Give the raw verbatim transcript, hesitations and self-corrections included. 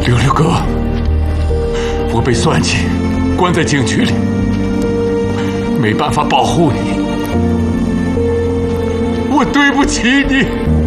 六六哥，我被算计，关在警局里，没办法保护你，我对不起你。